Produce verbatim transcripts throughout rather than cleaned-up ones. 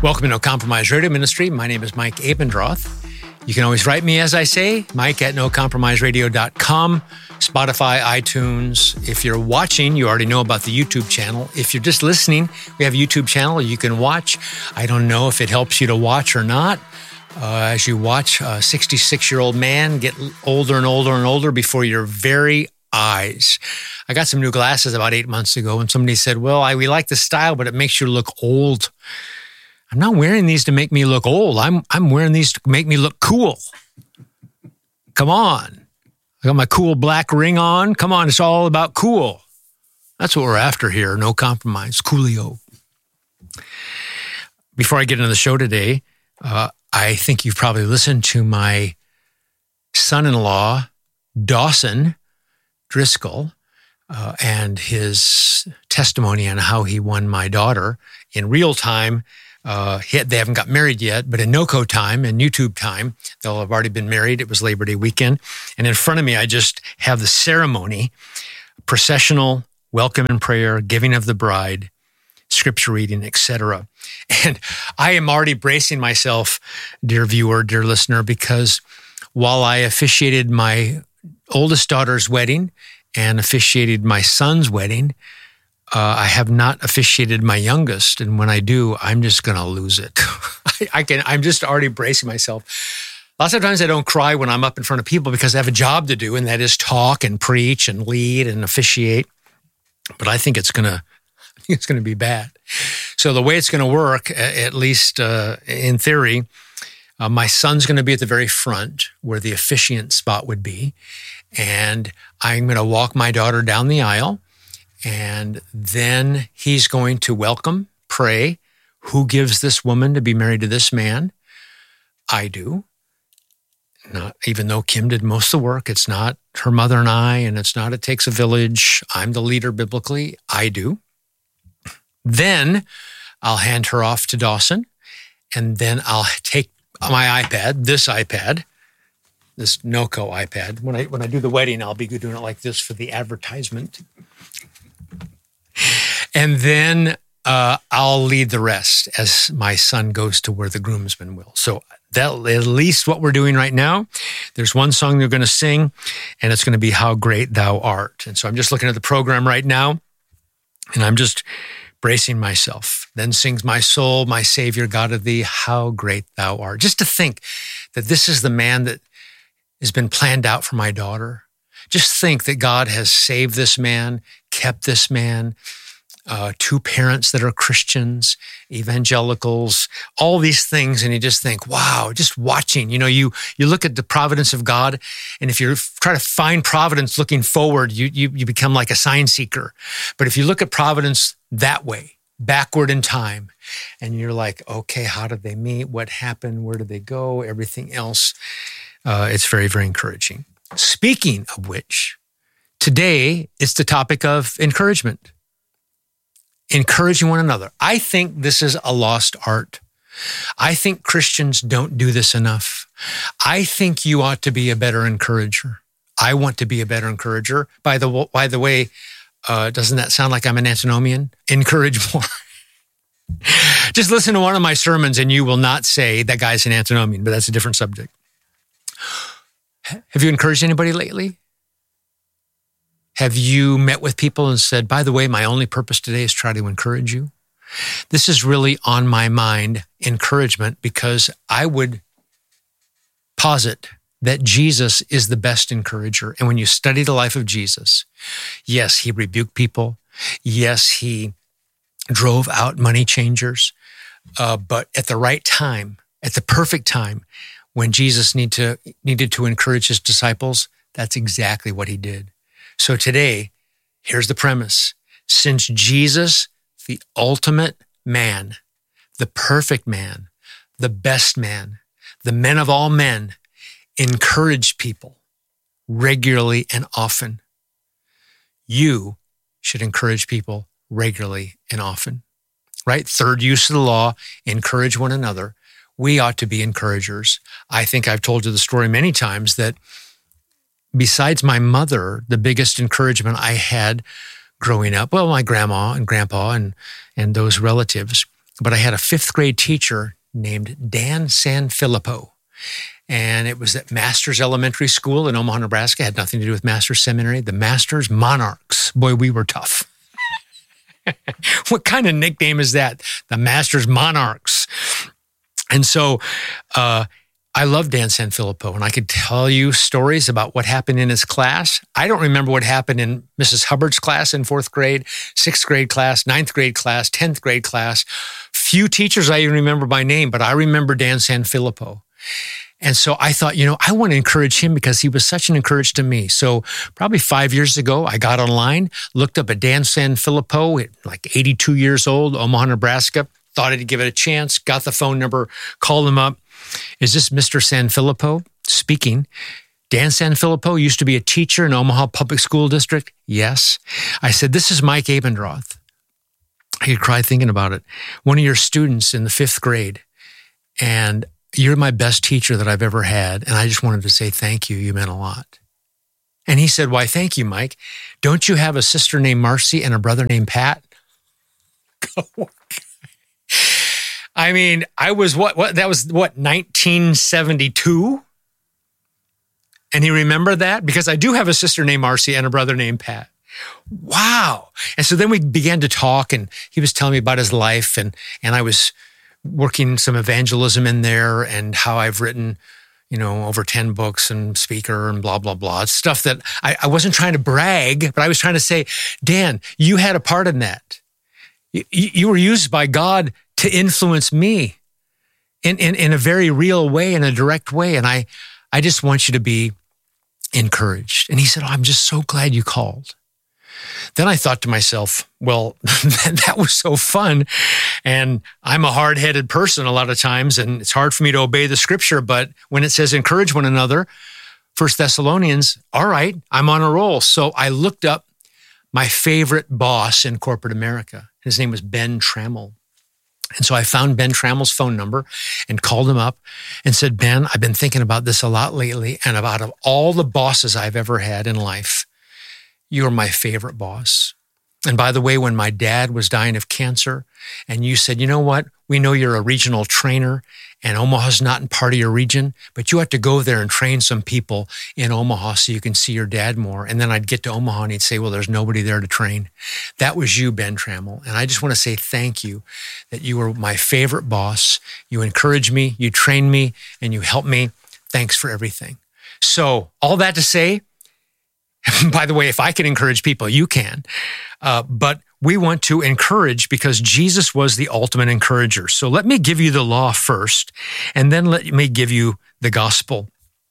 Welcome to No Compromise Radio Ministry. My name is Mike Abendroth. You can always write me, as I say, Mike at no compromise radio dot com, Spotify, iTunes. If you're watching, you already know about the YouTube channel. If you're just listening, we have a YouTube channel you can watch. I don't know if it helps you to watch or not. Uh, as you watch a sixty-six-year-old man get older and older and older before your very eyes. I got some new glasses about eight months ago, and somebody said, well, I, we like the style, but it makes you look old. I'm not wearing these to make me look old. I'm I'm wearing these to make me look cool. Come on. I got my cool black ring on. Come on, it's all about cool. That's what we're after here. No compromise. Coolio. Before I get into the show today, uh, I think you've probably listened to my son-in-law, Dawson Driscoll, uh, and his testimony on how he won my daughter in real time. Uh, he, they haven't got married yet, but in NoCo time and YouTube time, they'll have already been married. It was Labor Day weekend. And in front of me, I just have the ceremony, processional, welcome and prayer, giving of the bride, scripture reading, et cetera. And I am already bracing myself, dear viewer, dear listener, because while I officiated my oldest daughter's wedding and officiated my son's wedding, Uh, I have not officiated my youngest, and when I do, I'm just going to lose it. I, I can. I'm just already bracing myself. Lots of times I don't cry when I'm up in front of people because I have a job to do, and that is talk and preach and lead and officiate. But I think it's going to, I think it's going to be bad. So the way it's going to work, at least uh, in theory, uh, my son's going to be at the very front where the officiant spot would be, and I'm going to walk my daughter down the aisle. And then he's going to welcome, pray. Who gives this woman to be married to this man? I do. Not even though Kim did most of the work. It's not her mother and I, and it's not it takes a village. I'm the leader biblically. I do. Then I'll hand her off to Dawson, and then I'll take my iPad, this iPad, this NoCo iPad. When I when I do the wedding, I'll be doing it like this for the advertisement. And then uh, I'll lead the rest as my son goes to where the groomsmen will. So that at least what we're doing right now. There's one song they're going to sing, and it's going to be How Great Thou Art. And so I'm just looking at the program right now, and I'm just bracing myself. Then sings my soul, my Savior, God of thee, how great thou art. Just to think that this is the man that has been planned out for my daughter. Just think that God has saved this man, kept this man, uh, two parents that are Christians, evangelicals, all these things. And you just think, wow, just watching, you know, you, you look at the providence of God. And if you try to find providence looking forward, you, you, you become like a sign seeker. But if you look at providence that way, backward in time, and you're like, okay, how did they meet? What happened? Where did they go? Everything else. Uh, it's very, very encouraging. Speaking of which, today it's the topic of encouragement. Encouraging one another. I think this is a lost art. I think Christians don't do this enough. I think you ought to be a better encourager. I want to be a better encourager. By the, by the way, uh, doesn't that sound like I'm an antinomian? Encourage more. Just listen to one of my sermons and you will not say that guy's an antinomian, but that's a different subject. Have you encouraged anybody lately? Have you met with people and said, by the way, my only purpose today is try to encourage you? This is really on my mind, encouragement, because I would posit that Jesus is the best encourager. And when you study the life of Jesus, yes, he rebuked people. Yes, he drove out money changers. Uh, but at the right time, at the perfect time, when Jesus need to, needed to encourage his disciples, that's exactly what he did. So today, here's the premise. Since Jesus, the ultimate man, the perfect man, the best man, the men of all men, encouraged people regularly and often, you should encourage people regularly and often, right? Third use of the law, encourage one another. We ought to be encouragers. I think I've told you the story many times that besides my mother, the biggest encouragement I had growing up, well, my grandma and grandpa and, and those relatives, but I had a fifth grade teacher named Dan Sanfilippo. And it was at Masters Elementary School in Omaha, Nebraska. It had nothing to do with Masters Seminary. The Masters Monarchs. Boy, we were tough. What kind of nickname is that? The Masters Monarchs. And so uh, I love Dan Sanfilippo, and I could tell you stories about what happened in his class. I don't remember what happened in Missus Hubbard's class in fourth grade, sixth grade class, ninth grade class, tenth grade class. Few teachers I even remember by name, but I remember Dan Sanfilippo. And so I thought, you know, I want to encourage him because he was such an encouragement to me. So probably five years ago, I got online, looked up at Dan Sanfilippo, like eighty-two years old, Omaha, Nebraska, thought I'd give it a chance, got the phone number, called him up. Is this Mister Sanfilippo speaking? Dan Sanfilippo used to be a teacher in Omaha Public School District. Yes. I said, this is Mike Abendroth. I could cry thinking about it. One of your students in the fifth grade. And you're my best teacher that I've ever had. And I just wanted to say thank you. You meant a lot. And he said, why, thank you, Mike. Don't you have a sister named Marcy and a brother named Pat? I mean, I was what, what, that was what, nineteen seventy-two? And he remembered that because I do have a sister named Marcy and a brother named Pat. Wow. And so then we began to talk, and he was telling me about his life, and, and I was working some evangelism in there and how I've written, you know, over ten books and speaker and blah, blah, blah. It's stuff that I, I wasn't trying to brag, but I was trying to say, Dan, you had a part in that. You, you were used by God to influence me in, in, in a very real way, in a direct way. And I, I just want you to be encouraged. And he said, oh, I'm just so glad you called. Then I thought to myself, well, that was so fun. And I'm a hard-headed person a lot of times, and it's hard for me to obey the scripture. But when it says encourage one another, First Thessalonians, all right, I'm on a roll. So I looked up my favorite boss in corporate America. His name was Ben Trammell. And so I found Ben Trammell's phone number and called him up and said, Ben, I've been thinking about this a lot lately. And about of all the bosses I've ever had in life, you're my favorite boss. And by the way, when my dad was dying of cancer and you said, you know what, we know you're a regional trainer and Omaha's not in part of your region, but you have to go there and train some people in Omaha so you can see your dad more. And then I'd get to Omaha and he'd say, well, there's nobody there to train. That was you, Ben Trammell. And I just want to say thank you that you were my favorite boss. You encouraged me, you trained me, and you helped me. Thanks for everything. So all that to say, by the way, if I can encourage people, you can. Uh, but we want to encourage because Jesus was the ultimate encourager. So let me give you the law first, and then let me give you the gospel.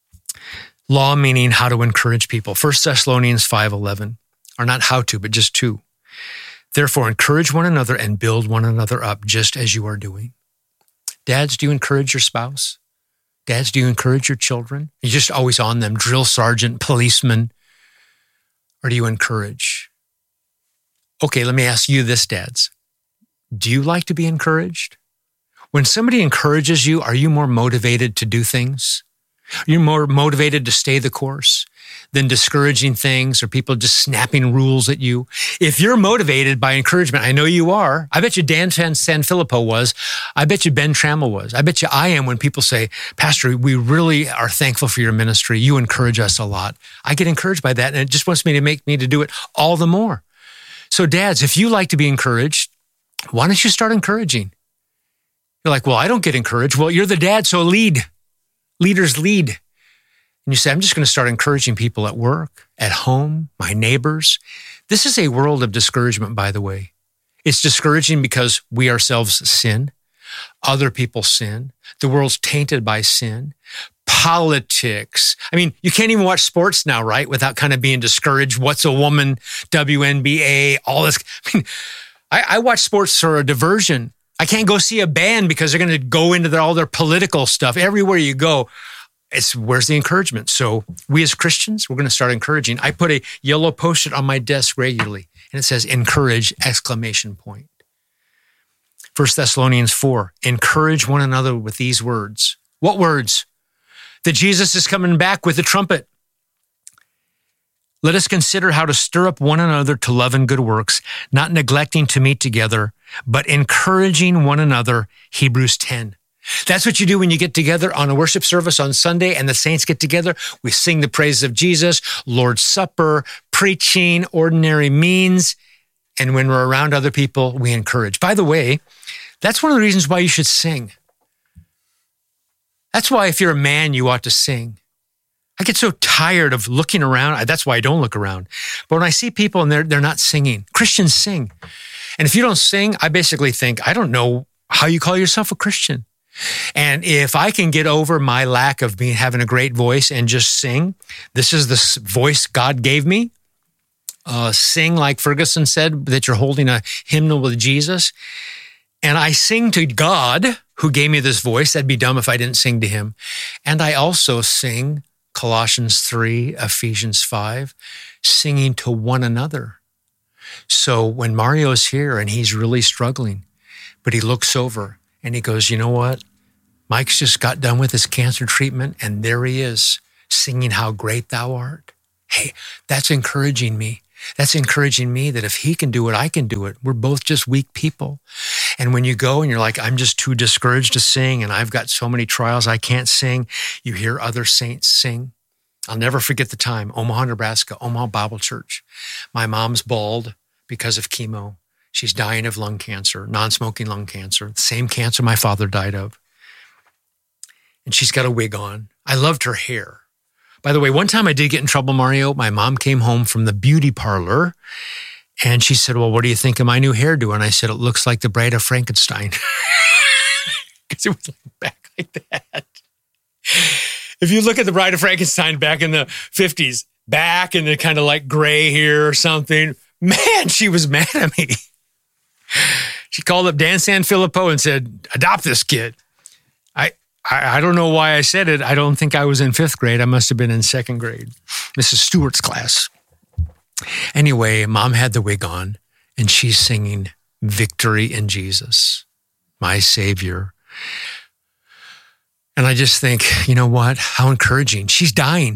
Law meaning how to encourage people. First Thessalonians five eleven, or not how to, but just to. Therefore, encourage one another and build one another up, just as you are doing. Dads, do you encourage your spouse? Dads, do you encourage your children? You're just always on them, drill sergeant, policeman. Or do you encourage? Okay, let me ask you this, dads. Do you like to be encouraged? When somebody encourages you, are you more motivated to do things? Are you more motivated to stay the course than discouraging things or people just snapping rules at you? If you're motivated by encouragement, I know you are. I bet you Dan Sanfilippo was. I bet you Ben Trammell was. I bet you I am when people say, Pastor, we really are thankful for your ministry. You encourage us a lot. I get encouraged by that, and it just wants me to make me to do it all the more. So dads, if you like to be encouraged, why don't you start encouraging? You're like, well, I don't get encouraged. Well, you're the dad, so lead. Leaders lead. And you say, I'm just going to start encouraging people at work, at home, my neighbors. This is a world of discouragement, by the way. It's discouraging because we ourselves sin. Other people sin. The world's tainted by sin. Politics. I mean, you can't even watch sports now, right? Without kind of being discouraged. What's a woman? W N B A, all this. I mean, I, I watch sports for a diversion. I can't go see a band because they're going to go into their, all their political stuff. Everywhere you go, it's where's the encouragement? So we as Christians, we're going to start encouraging. I put a yellow post-it on my desk regularly, and it says encourage, exclamation point. First Thessalonians four, encourage one another with these words. What words? That Jesus is coming back with the trumpet. Let us consider how to stir up one another to love and good works, not neglecting to meet together, but encouraging one another. Hebrews ten. That's what you do when you get together on a worship service on Sunday and the saints get together. We sing the praises of Jesus, Lord's Supper, preaching, ordinary means. And when we're around other people, we encourage. By the way, that's one of the reasons why you should sing. That's why if you're a man, you ought to sing. I get so tired of looking around. That's why I don't look around. But when I see people and they're, they're not singing, Christians sing. And if you don't sing, I basically think, I don't know how you call yourself a Christian. And if I can get over my lack of being having a great voice and just sing, this is the voice God gave me. Uh, sing, like Ferguson said, that you're holding a hymnal with Jesus. And I sing to God, who gave me this voice. That'd be dumb if I didn't sing to him. And I also sing Colossians three, Ephesians five, singing to one another. So when Mario's here and he's really struggling, but he looks over and he goes, you know what? Mike's just got done with his cancer treatment and there he is singing how great thou art. Hey, that's encouraging me. That's encouraging me that if he can do it, I can do it. We're both just weak people. And when you go and you're like, I'm just too discouraged to sing and I've got so many trials I can't sing, you hear other saints sing. I'll never forget the time, Omaha, Nebraska, Omaha Bible Church. My mom's bald because of chemo. She's dying of lung cancer, non-smoking lung cancer, the same cancer my father died of. And she's got a wig on. I loved her hair. By the way, one time I did get in trouble, Mario. My mom came home from the beauty parlor and she said, well, what do you think of my new hairdo? And I said, it looks like the Bride of Frankenstein. Because it was like back like that. If you look at the Bride of Frankenstein back in the fifties, back in the kind of like gray hair or something, man, she was mad at me. She called up Dan Sanfilippo and said, adopt this kid. I, I I don't know why I said it. I don't think I was in fifth grade. I must have been in second grade. Missus Stewart's class. Anyway, Mom had the wig on and she's singing Victory in Jesus, my Savior. And I just think, you know what? How encouraging. She's dying.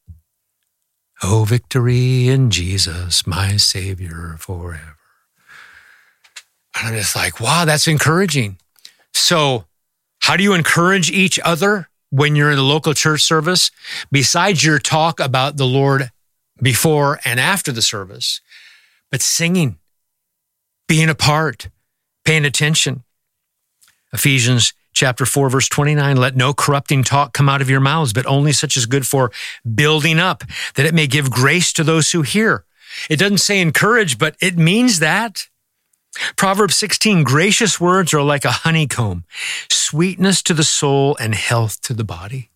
Oh, victory in Jesus, my Savior forever. And I'm just like, wow, that's encouraging. So how do you encourage each other when you're in a local church service? Besides your talk about the Lord before and after the service, but singing, being a part, paying attention. Ephesians chapter four, verse twenty-nine, let no corrupting talk come out of your mouths, but only such as good for building up, that it may give grace to those who hear. It doesn't say encourage, but it means that. Proverbs sixteen, gracious words are like a honeycomb, sweetness to the soul and health to the body.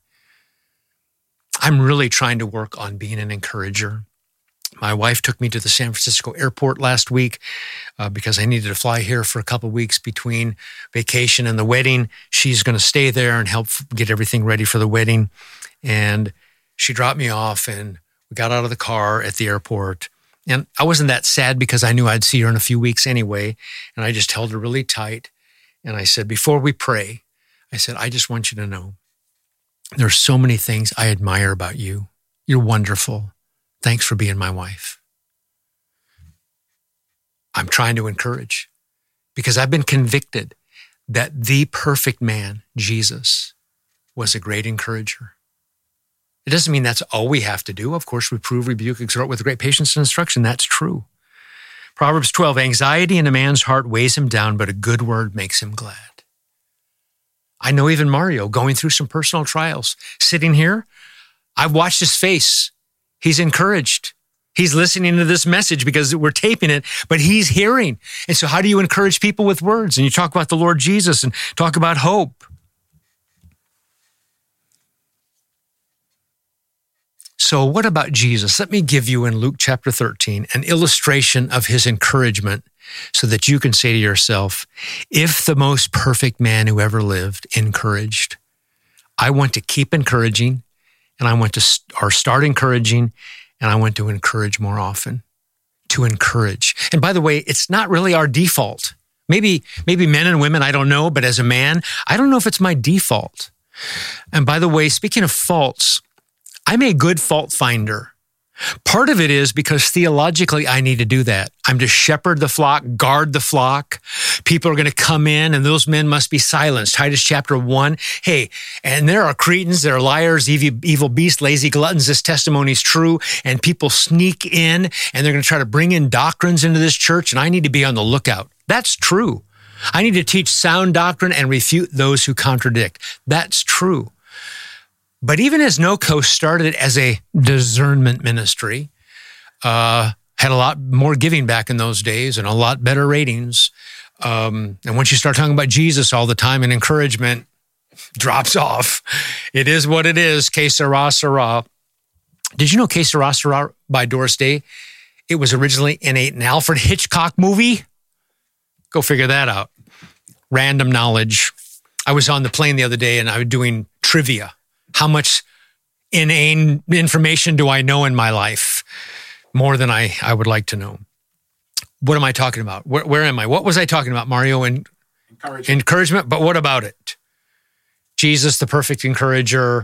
I'm really trying to work on being an encourager. My wife took me to the San Francisco airport last week uh, because I needed to fly here for a couple of weeks between vacation and the wedding. She's going to stay there and help get everything ready for the wedding. And she dropped me off and we got out of the car at the airport. And I wasn't that sad because I knew I'd see her in a few weeks anyway. And I just held her really tight. And I said, before we pray, I said, I just want you to know there's so many things I admire about you. You're wonderful. Thanks for being my wife. I'm trying to encourage because I've been convicted that the perfect man, Jesus, was a great encourager. It doesn't mean that's all we have to do. Of course, reprove, rebuke, exhort with great patience and instruction. That's true. Proverbs twelve, anxiety in a man's heart weighs him down, but a good word makes him glad. I know even Mario going through some personal trials. Sitting here, I've watched his face. He's encouraged. He's listening to this message because we're taping it, but he's hearing. And so how do you encourage people with words? And you talk about the Lord Jesus and talk about hope. So what about Jesus? Let me give you in Luke chapter thirteen an illustration of his encouragement so that you can say to yourself, if the most perfect man who ever lived encouraged, I want to keep encouraging and I want to st- or start encouraging and I want to encourage more often, to encourage. And by the way, it's not really our default. Maybe, maybe men and women, I don't know, but as a man, I don't know if it's my default. And by the way, speaking of faults, I'm a good fault finder. Part of it is because theologically I need to do that. I'm to shepherd the flock, guard the flock. People are going to come in and those men must be silenced. Titus chapter one. Hey, and there are cretins, there are liars, evil, evil beasts, lazy gluttons. This testimony is true. And people sneak in and they're going to try to bring in doctrines into this church. And I need to be on the lookout. That's true. I need to teach sound doctrine and refute those who contradict. That's true. But even as NoCo started as a discernment ministry, uh, had a lot more giving back in those days and a lot better ratings. Um, and once you start talking about Jesus all the time and encouragement drops off, it is what it is. Que sera, sera. Did you know Que sera, sera by Doris Day? It was originally in a, an Alfred Hitchcock movie. Go figure that out. Random knowledge. I was on the plane the other day and I was doing trivia. How much inane information do I know in my life? More than I, I would like to know. What am I talking about? Where, where am I? What was I talking about, Mario? In, encouragement. Encouragement, but what about it? Jesus, the perfect encourager.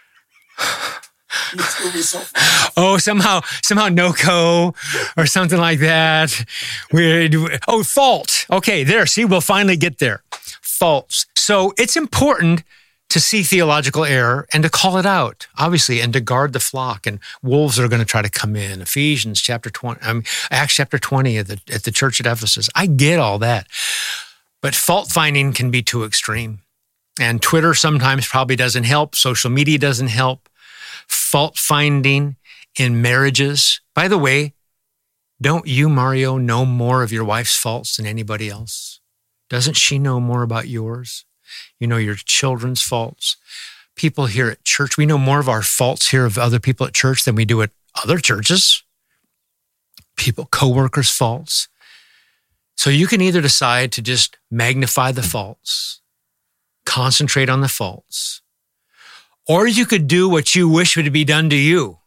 So oh, somehow, somehow NoCo or something like that. We, oh, fault. Okay, there. See, we'll finally get there. Faults. So it's important to see theological error and to call it out, obviously, and to guard the flock. And wolves are going to try to come in. Ephesians chapter twenty, I mean, Acts chapter twenty at the, at the church at Ephesus. I get all that. But fault finding can be too extreme. And Twitter sometimes probably doesn't help. Social media doesn't help. Fault finding in marriages. By the way, don't you, Mario, know more of your wife's faults than anybody else? Doesn't she know more about yours? You know your children's faults. People here at church, we know more of our faults here of other people at church than we do at other churches. People, co-workers' faults. So you can either decide to just magnify the faults, concentrate on the faults, or you could do what you wish would be done to you,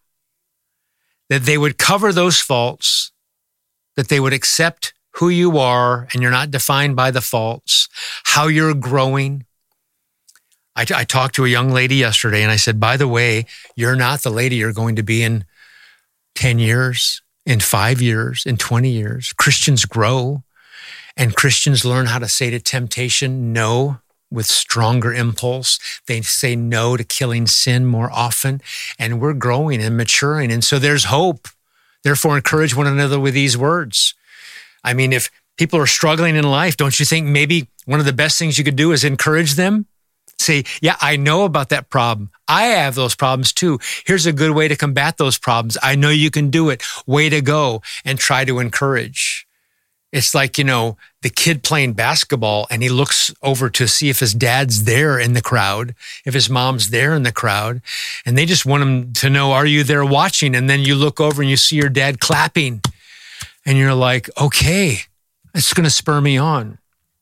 that they would cover those faults, that they would accept who you are and you're not defined by the faults, how you're growing. I, I talked to a young lady yesterday and I said, by the way, you're not the lady you're going to be in ten years, in five years, in twenty years. Christians grow and Christians learn how to say to temptation, no, with stronger impulse. They say no to killing sin more often, and we're growing and maturing. And so there's hope. Therefore, encourage one another with these words. I mean, if people are struggling in life, don't you think maybe one of the best things you could do is encourage them? Say, yeah, I know about that problem. I have those problems too. Here's a good way to combat those problems. I know you can do it. Way to go. And try to encourage. It's like, you know, the kid playing basketball and he looks over to see if his dad's there in the crowd, if his mom's there in the crowd, and they just want him to know, are you there watching? And then you look over and you see your dad clapping and you're like, okay, it's going to spur me on.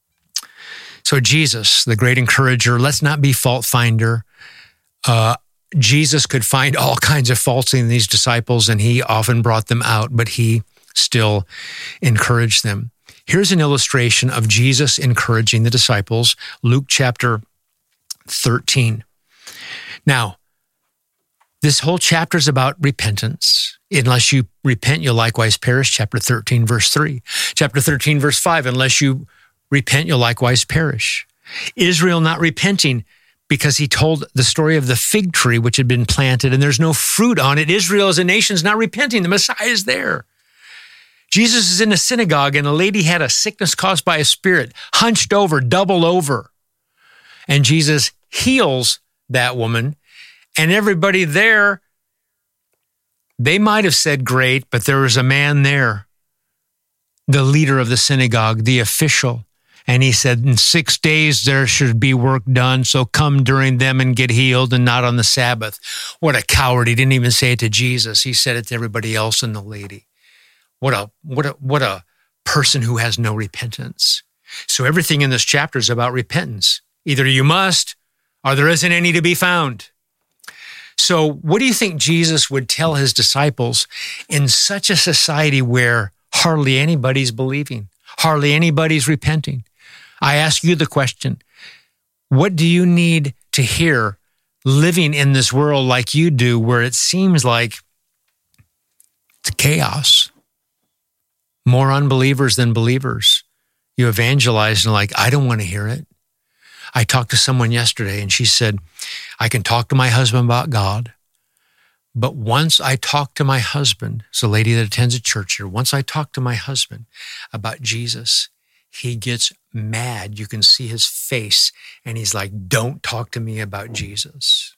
So Jesus, the great encourager, let's not be fault finder. Uh, Jesus could find all kinds of faults in these disciples and he often brought them out, but he still encouraged them. Here's an illustration of Jesus encouraging the disciples, Luke chapter thirteen. Now, this whole chapter is about repentance. Unless you repent, you'll likewise perish, chapter thirteen, verse three. Chapter thirteen, verse five, unless you repent, you'll likewise perish. Israel not repenting because he told the story of the fig tree which had been planted and there's no fruit on it. Israel as a nation is not repenting. The Messiah is there. Jesus is in a synagogue and a lady had a sickness caused by a spirit, hunched over, doubled over. And Jesus heals that woman. And everybody there, they might have said great, but there was a man there, the leader of the synagogue, the official. And he said, in six days there should be work done, so come during them and get healed and not on the Sabbath. What a coward. He didn't even say it to Jesus. He said it to everybody else and the lady. What a, what a, what a person who has no repentance. So everything in this chapter is about repentance. Either you must, or there isn't any to be found. So what do you think Jesus would tell his disciples in such a society where hardly anybody's believing, hardly anybody's repenting? I ask you the question, what do you need to hear living in this world like you do, where it seems like the chaos. More unbelievers than believers. You evangelize and like, I don't want to hear it. I talked to someone yesterday and she said, I can talk to my husband about God, but once I talk to my husband, it's a lady that attends a church here, once I talk to my husband about Jesus, he gets mad. You can see his face and he's like, don't talk to me about Jesus.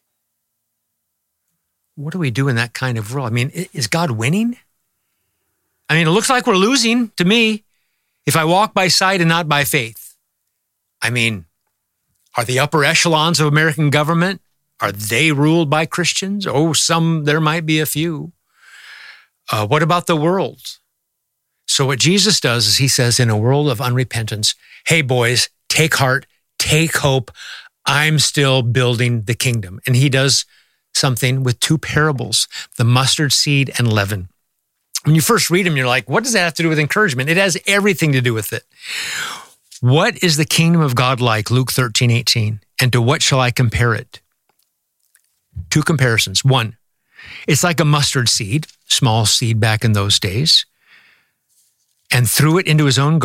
What do we do in that kind of world? I mean, is God winning? I mean, it looks like we're losing to me if I walk by sight and not by faith. I mean, are the upper echelons of American government, are they ruled by Christians? Oh, some, there might be a few. Uh, what about the world? So what Jesus does is he says, in a world of unrepentance, hey, boys, take heart, take hope. I'm still building the kingdom. And he does something with two parables, the mustard seed and leaven. When you first read them, you're like, what does that have to do with encouragement? It has everything to do with it. What is the kingdom of God like? Luke thirteen eighteen. And to what shall I compare it? Two comparisons. One, it's like a mustard seed, small seed back in those days, and threw it into his own garden.